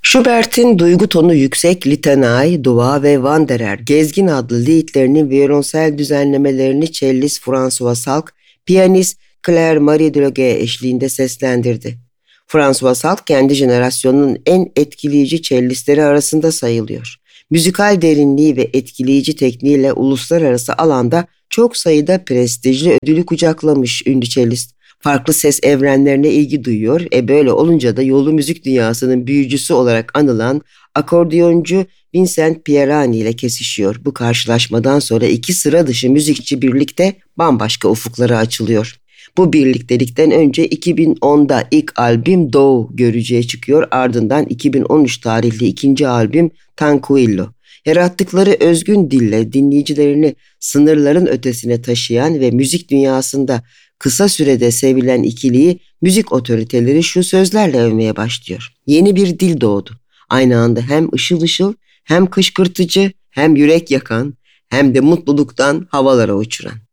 Schubert'in duygu tonu yüksek Litanei, Dua ve Wanderer, Gezgin adlı liedlerinin violonsel düzenlemelerini cellist François Salk, piyanist Claire Marie Deloguet eşliğinde seslendirdi. François Salk kendi jenerasyonunun en etkileyici cellistleri arasında sayılıyor. Müzikal derinliği ve etkileyici tekniğiyle uluslararası alanda çok sayıda prestijli ödülü kucaklamış ünlü cellist. Farklı ses evrenlerine ilgi duyuyor. Böyle olunca da yolu müzik dünyasının büyücüsü olarak anılan akordiyoncu Vincent Pierani ile kesişiyor. Bu karşılaşmadan sonra iki sıra dışı müzikçi birlikte bambaşka ufuklara açılıyor. Bu birliktelikten önce 2010'da ilk albüm Doğu görücüye çıkıyor. Ardından 2013 tarihli ikinci albüm Tranquillo. Yarattıkları özgün dille dinleyicilerini sınırların ötesine taşıyan ve müzik dünyasında kısa sürede sevilen ikiliyi müzik otoriteleri şu sözlerle övmeye başlıyor. Yeni bir dil doğdu. Aynı anda hem ışıl ışıl, hem kışkırtıcı, hem yürek yakan, hem de mutluluktan havalara uçuran.